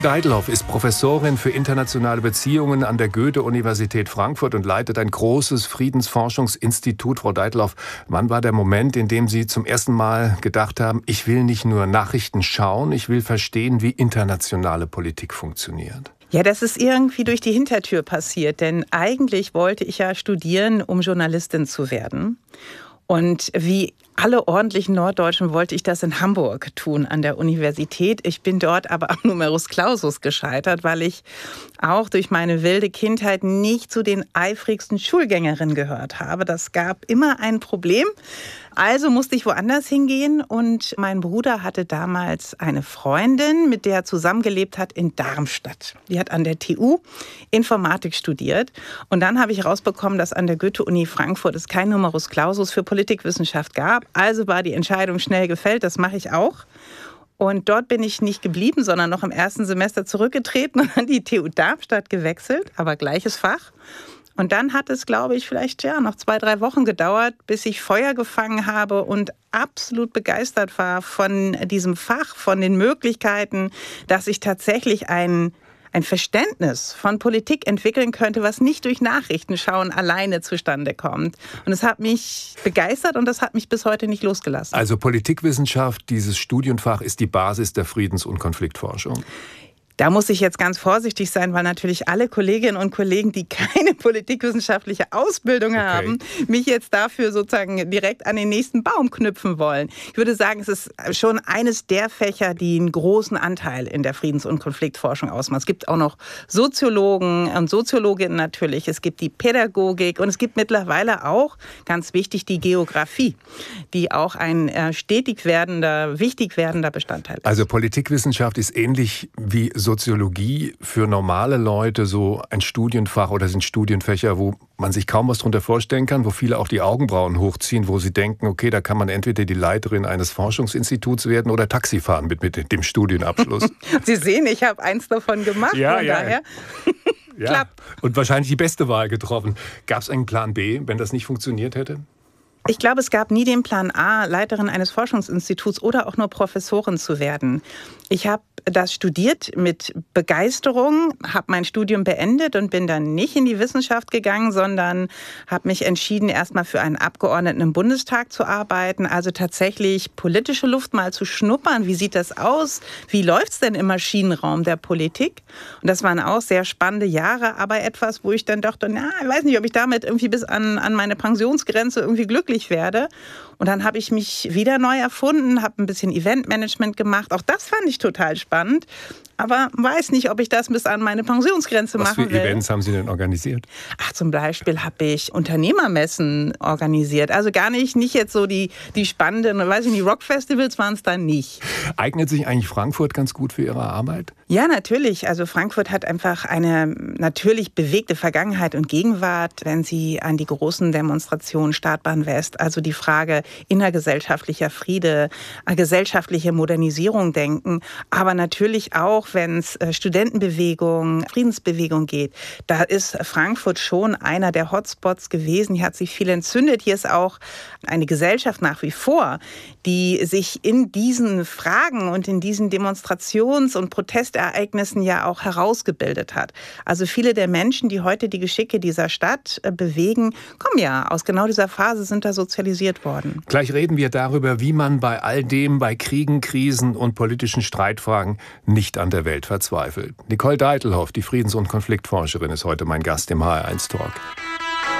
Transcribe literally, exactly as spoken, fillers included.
Deitelhoff ist Professorin für internationale Beziehungen an der Goethe-Universität Frankfurt und leitet ein großes Friedensforschungsinstitut. Frau Deitelhoff, wann war der Moment, in dem Sie zum ersten Mal gedacht haben, ich will nicht nur Nachrichten schauen, ich will verstehen, wie internationale Politik funktioniert? Ja, das ist irgendwie durch die Hintertür passiert, denn eigentlich wollte ich ja studieren, um Journalistin zu werden. Und wie alle ordentlichen Norddeutschen wollte ich das in Hamburg tun, an der Universität. Ich bin dort aber am Numerus Clausus gescheitert, weil ich auch durch meine wilde Kindheit nicht zu den eifrigsten Schulgängerinnen gehört habe. Das gab immer ein Problem. Also musste ich woanders hingehen und mein Bruder hatte damals eine Freundin, mit der er zusammengelebt hat in Darmstadt. Die hat an der T U Informatik studiert und dann habe ich rausbekommen, dass an der Goethe-Uni Frankfurt es kein Numerus Clausus für Politikwissenschaft gab. Also war die Entscheidung schnell gefällt, das mache ich auch. Und dort bin ich nicht geblieben, sondern noch im ersten Semester zurückgetreten und an die T U Darmstadt gewechselt, aber gleiches Fach. Und dann hat es, glaube ich, vielleicht ja noch zwei, drei Wochen gedauert, bis ich Feuer gefangen habe und absolut begeistert war von diesem Fach, von den Möglichkeiten, dass ich tatsächlich ein, ein Verständnis von Politik entwickeln könnte, was nicht durch Nachrichtenschauen alleine zustande kommt. Und es hat mich begeistert und das hat mich bis heute nicht losgelassen. Also Politikwissenschaft, dieses Studienfach, ist die Basis der Friedens- und Konfliktforschung. Da muss ich jetzt ganz vorsichtig sein, weil natürlich alle Kolleginnen und Kollegen, die keine politikwissenschaftliche Ausbildung okay. haben, mich jetzt dafür sozusagen direkt an den nächsten Baum knüpfen wollen. Ich würde sagen, es ist schon eines der Fächer, die einen großen Anteil in der Friedens- und Konfliktforschung ausmachen. Es gibt auch noch Soziologen und Soziologinnen natürlich, es gibt die Pädagogik und es gibt mittlerweile auch, ganz wichtig, die Geografie, die auch ein stetig werdender, wichtig werdender Bestandteil ist. Also Politikwissenschaft ist ähnlich wie Soziologie für normale Leute so ein Studienfach oder sind Studienfächer, wo man sich kaum was darunter vorstellen kann, wo viele auch die Augenbrauen hochziehen, wo sie denken, okay, da kann man entweder die Leiterin eines Forschungsinstituts werden oder Taxi fahren mit, mit dem Studienabschluss. Sie sehen, ich habe eins davon gemacht, ja, von ja. daher ja. klappt. Und wahrscheinlich die beste Wahl getroffen. Gab es einen Plan B, wenn das nicht funktioniert hätte? Ich glaube, es gab nie den Plan A, Leiterin eines Forschungsinstituts oder auch nur Professorin zu werden. Ich habe das studiert mit Begeisterung, habe mein Studium beendet und bin dann nicht in die Wissenschaft gegangen, sondern habe mich entschieden, erstmal für einen Abgeordneten im Bundestag zu arbeiten, also tatsächlich politische Luft mal zu schnuppern. Wie sieht das aus? Wie läuft's denn im Maschinenraum der Politik? Und das waren auch sehr spannende Jahre, aber etwas, wo ich dann dachte, na, ich weiß nicht, ob ich damit irgendwie bis an, an meine Pensionsgrenze irgendwie glücklich werde. Und dann habe ich mich wieder neu erfunden, habe ein bisschen Eventmanagement gemacht. Auch das fand ich total spannend. Aber weiß nicht, ob ich das bis an meine Pensionsgrenze Was machen will. Was für Events haben Sie denn organisiert? Ach, zum Beispiel habe ich Unternehmermessen organisiert. Also gar nicht, nicht jetzt so die, die spannenden, weiß ich nicht, Rockfestivals waren es dann nicht. Eignet sich eigentlich Frankfurt ganz gut für Ihre Arbeit? Ja, natürlich. Also Frankfurt hat einfach eine natürlich bewegte Vergangenheit und Gegenwart, wenn Sie an die großen Demonstrationen Startbahn West, also die Frage innergesellschaftlicher Friede, gesellschaftliche Modernisierung denken, aber natürlich auch, wenn es Studentenbewegung, Friedensbewegung geht, da ist Frankfurt schon einer der Hotspots gewesen. Hier hat sich viel entzündet. Hier ist auch eine Gesellschaft nach wie vor, die sich in diesen Fragen und in diesen Demonstrations- und Protestereignissen ja auch herausgebildet hat. Also viele der Menschen, die heute die Geschicke dieser Stadt bewegen, kommen ja aus genau dieser Phase, sind da sozialisiert worden. Gleich reden wir darüber, wie man bei all dem, bei Kriegen, Krisen und politischen Streitfragen nicht an der Welt verzweifelt. Nicole Deitelhoff, die Friedens- und Konfliktforscherin, ist heute mein Gast im H R eins Talk.